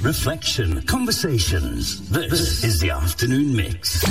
reflection, conversations. This is the Afternoon Mix.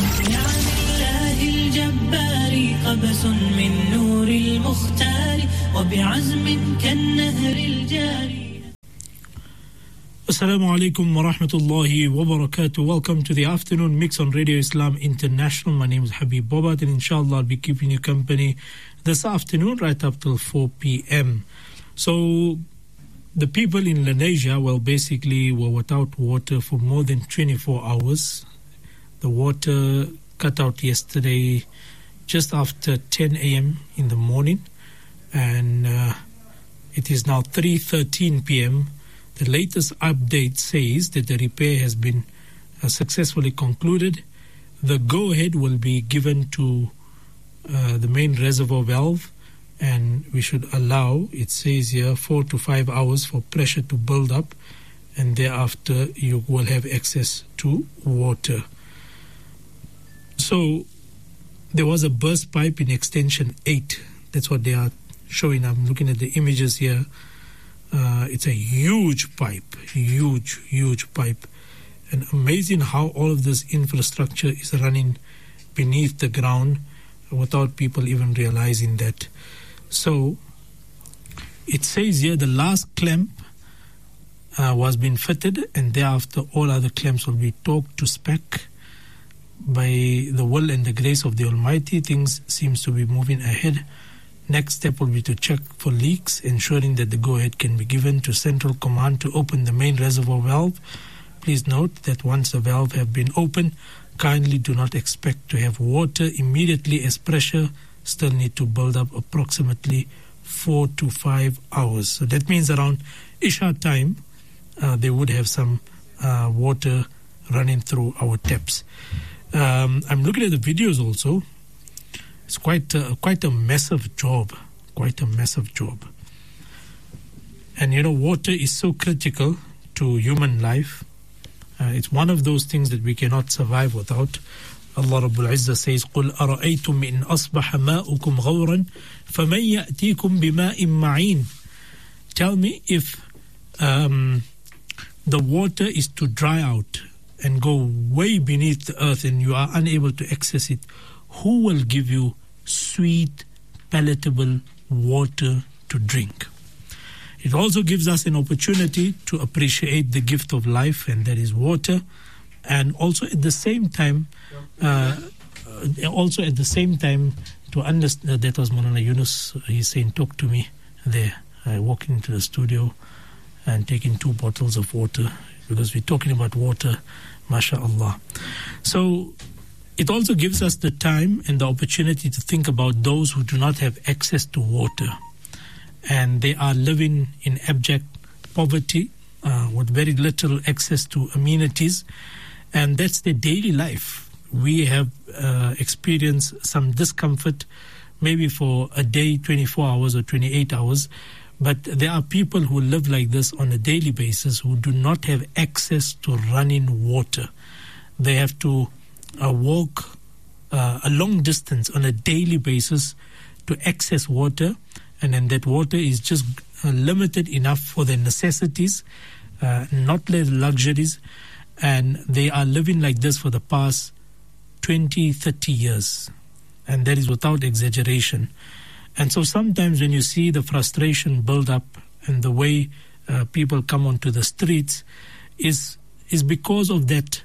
قبس من نور المختار وبعزم كالنهر الجاري. Assalamu alaikum wa rahmatullahi wa barakatuh. Welcome to the Afternoon Mix on Radio Islam International. My name is Habib Bobat, and inshallah I'll be keeping you company this afternoon right up till 4 p.m. So the people in Lenasia, basically were without water for more than 24 hours. The water cut out yesterday just after 10 a.m. in the morning, and it is now 3:13 p.m. The latest update says that the repair has been successfully concluded. The go-ahead will be given to the main reservoir valve, and we should allow, it says here, 4 to 5 hours for pressure to build up, and thereafter you will have access to water. So there was a burst pipe in extension 8. That's what they are showing. I'm looking at the images here. It's a huge pipe, huge pipe. And amazing how all of this infrastructure is running beneath the ground without people even realizing that. So it says here the last clamp was being fitted, and thereafter all other clamps will be torqued to spec. By the will and the grace of the Almighty, things seems to be moving ahead. Next step will be to check for leaks, ensuring that the go-ahead can be given to Central Command to open the main reservoir valve. Please note that once the valve have been opened, kindly do not expect to have water immediately, as pressure still need to build up approximately 4 to 5 hours. So that means around Isha time, they would have some water running through our taps. I'm looking at the videos also. It's quite a massive job, And water is so critical to human life. It's one of those things that we cannot survive without. Allah Rabbul Izzah says, قُلْ أَرَأَيْتُمْ إِنْ أَصْبَحَ مَاؤُكُمْ غَوْرًا فَمَنْ يَأْتِيكُمْ بِمَاءٍ مَعِينٍ. Tell me, if the water is to dry out and go way beneath the earth and you are unable to access it, who will give you sweet, palatable water to drink? It also gives us an opportunity to appreciate the gift of life, and that is water. And also at the same time, to understand, that was Maulana Yunus, he's saying, talk to me there. I walk into the studio and taking 2 bottles of water, because we're talking about water, mashallah. So it also gives us the time and the opportunity to think about those who do not have access to water, and they are living in abject poverty with very little access to amenities, and that's their daily life. We have experienced some discomfort maybe for a day, 24 hours or 28 hours, but there are people who live like this on a daily basis who do not have access to running water. They have to walk a long distance on a daily basis to access water, and then that water is just limited enough for their necessities, not their luxuries, and they are living like this for the past 20, 30 years, and that is without exaggeration. And so sometimes when you see the frustration build up and the way people come onto the streets is because of that,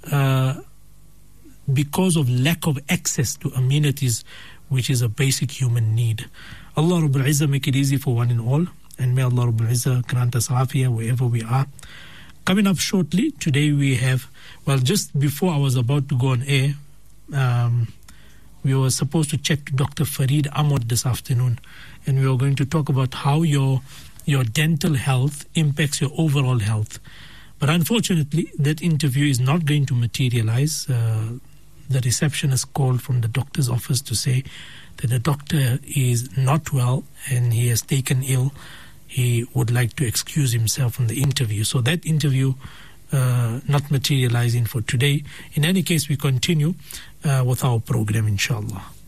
because of lack of access to amenities, which is a basic human need. Allah Rabbul Izzah make it easy for one and all, and may Allah Rabbul Izzah grant us afiyah wherever we are. Coming up shortly, today we have, just before I was about to go on air, we were supposed to check Dr. Farid Ahmad this afternoon, and we were going to talk about how your dental health impacts your overall health. But unfortunately, that interview is not going to materialize. The receptionist called from the doctor's office to say that the doctor is not well and he has taken ill. He would like to excuse himself from the interview. So that interview not materializing for today. In any case, we continue with our program, inshallah.